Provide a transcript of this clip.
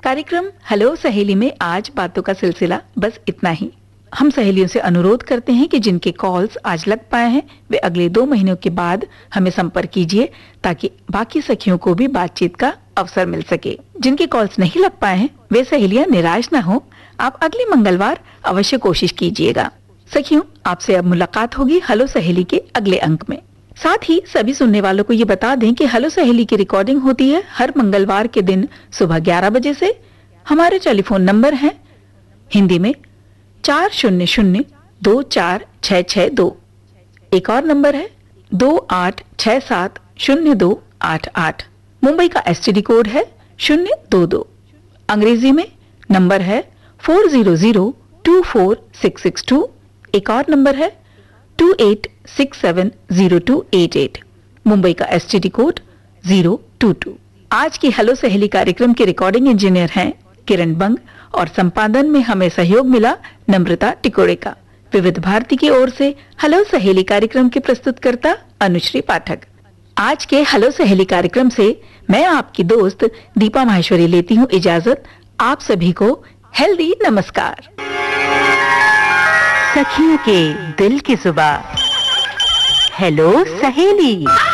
कार्यक्रम हेलो सहेली में आज बातों का सिलसिला बस इतना ही। हम सहेलियों से अनुरोध करते हैं कि जिनके कॉल्स आज लग पाए हैं वे अगले 2 महीनों के बाद हमें संपर्क कीजिए ताकि बाकी सखियों को भी बातचीत का अवसर मिल सके। जिनके कॉल्स नहीं लग पाए हैं वे सहेलियां निराश न हो, आप अगले मंगलवार अवश्य कोशिश कीजिएगा। सखियों, आपसे अब मुलाकात होगी हेलो सहेली के अगले अंक में। साथ ही सभी सुनने वालों को ये बता दें कि हेलो सहेली की रिकॉर्डिंग होती है हर मंगलवार के दिन सुबह 11 बजे से। हमारे टेलीफोन नंबर हैं हिंदी में 40024662, एक और नंबर है 28670288। मुंबई का एसटीडी कोड है 022। अंग्रेजी में नंबर है 40024662, एक और नंबर है 28670288। मुंबई का एसटीडी कोड 022। आज की हेलो सहेली कार्यक्रम के रिकॉर्डिंग इंजीनियर हैं किरण बंग और संपादन में हमें सहयोग मिला नम्रता टिकोड़े का। विविध भारती की ओर से हेलो सहेली कार्यक्रम की प्रस्तुतकर्ता अनुश्री पाठक। आज के हेलो सहेली कार्यक्रम से मैं आपकी दोस्त दीपा माहेश्वरी लेती हूँ इजाजत। आप सभी को हेल्दी नमस्कार। सखियों के दिल की जुबान हेलो सहेली।